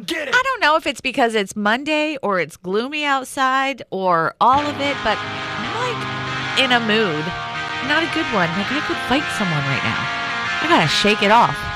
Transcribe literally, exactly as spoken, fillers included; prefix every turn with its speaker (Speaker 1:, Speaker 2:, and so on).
Speaker 1: get it.
Speaker 2: I don't know if it's because it's Monday or it's gloomy outside or all of it, but I'm like in a mood. Not a good one. Like I could fight someone right now. I gotta shake it off.